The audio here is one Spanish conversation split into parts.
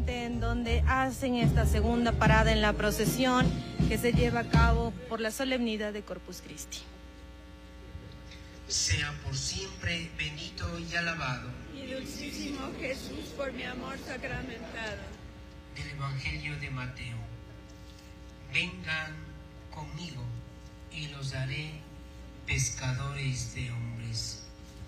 exactamente en donde hacen esta segunda parada en la procesión que se lleva a cabo por la solemnidad de Corpus Christi. Sea por siempre bendito y alabado. Mi dulcísimo Jesús, por mi amor sacramentado. Del Evangelio de Mateo. Vengan conmigo y los haré pescadores de hombres.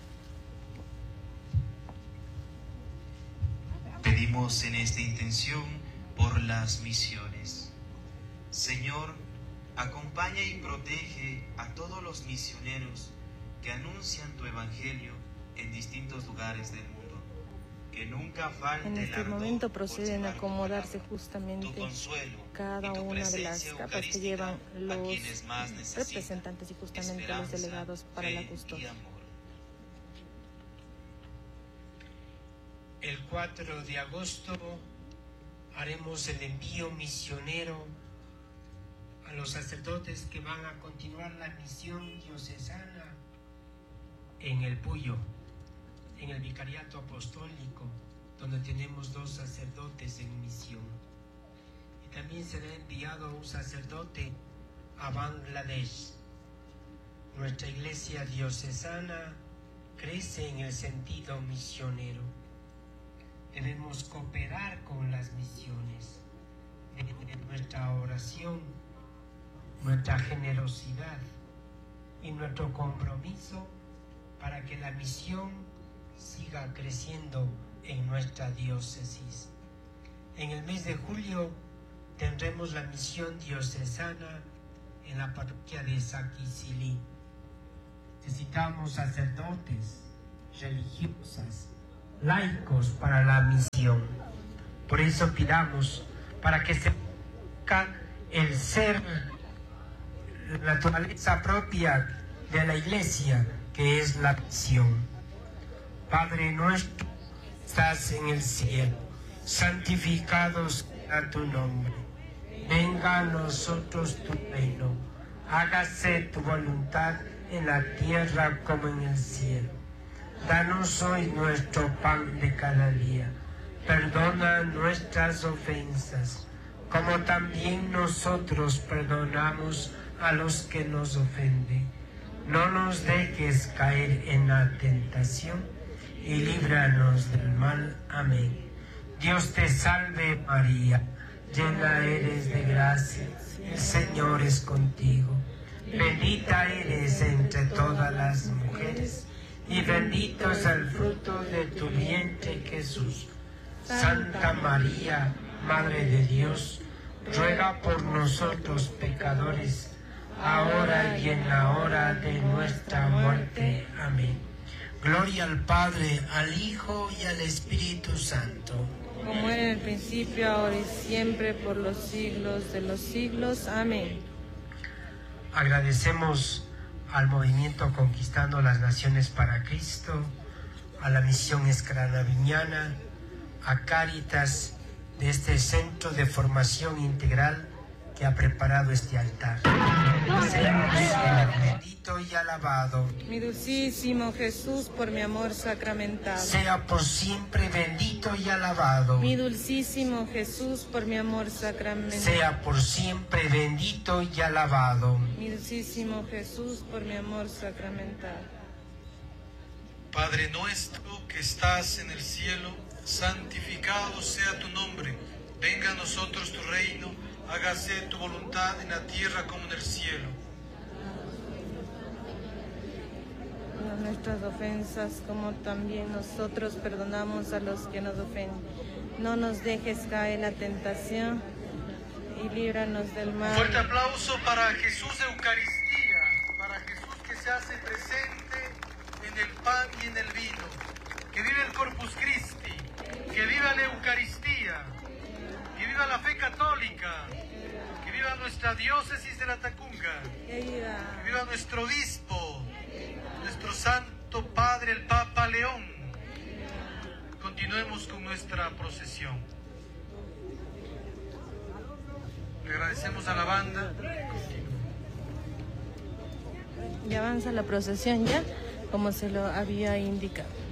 Pedimos en esta intención por las misiones. Señor, acompaña y protege a todos los misioneros que anuncian tu evangelio en distintos lugares del mundo. Que nunca falte en este momento proceden a acomodarse justamente cada una de las capas que llevan los representantes y justamente los delegados para la custodia. El 4 de agosto haremos el envío misionero a los sacerdotes que van a continuar la misión diocesana en el Puyo, en el Vicariato Apostólico, donde tenemos 2 sacerdotes en misión. Y también será enviado un sacerdote a Bangladesh. Nuestra iglesia diocesana crece en el sentido misionero. Debemos cooperar con las misiones mediante nuestra oración, nuestra generosidad y nuestro compromiso para que la misión siga creciendo en nuestra diócesis. En el mes de julio tendremos la misión diocesana en la parroquia de Saquisilí. Necesitamos sacerdotes, religiosas, laicos para la misión. Por eso pidamos para que se busque el ser, la naturaleza propia de la iglesia, que es la misión. Padre nuestro, estás en el cielo, santificado sea tu nombre. Venga a nosotros tu reino. Hágase tu voluntad en la tierra como en el cielo. Danos hoy nuestro pan de cada día. Perdona nuestras ofensas, como también nosotros perdonamos a los que nos ofenden. No nos dejes caer en la tentación y líbranos del mal. Amén. Dios te salve María, llena eres de gracia, el Señor es contigo. Bendita eres entre todas las mujeres, y bendito es el fruto de tu vientre, Jesús. Santa María, Madre de Dios, ruega por nosotros pecadores, ahora y en la hora de nuestra muerte. Amén. Gloria al Padre, al Hijo y al Espíritu Santo. Como era en el principio, ahora y siempre, por los siglos de los siglos. Amén. Agradecemos al movimiento Conquistando las Naciones para Cristo, a la Misión Escranaviñana, a Cáritas de este Centro de Formación Integral que ha preparado este altar. Seamos bendito y alabado. Mi dulcísimo Jesús, por mi amor sacramentado. Sea por siempre bendito y alabado. Mi dulcísimo Jesús, por mi amor sacramentado. Sea por siempre bendito y alabado. Mi dulcísimo Jesús, por mi amor sacramentado. Padre nuestro que estás en el cielo, santificado sea tu nombre. Venga a nosotros tu reino, hágase tu voluntad en la tierra como en el cielo. Nuestras ofensas, como también nosotros perdonamos a los que nos ofenden. No nos dejes caer en la tentación y líbranos del mal. Fuerte aplauso para Jesús de Eucaristía, para Jesús que se hace presente en el pan y en el vino. Que viva el Corpus Christi, que viva la Eucaristía, que viva la fe católica, que viva nuestra diócesis de la Tacunga, que viva nuestro obispo, nuestro santo padre el Papa León. Continuemos con nuestra procesión. Le agradecemos a la banda. Y avanza la procesión ya, como se lo había indicado.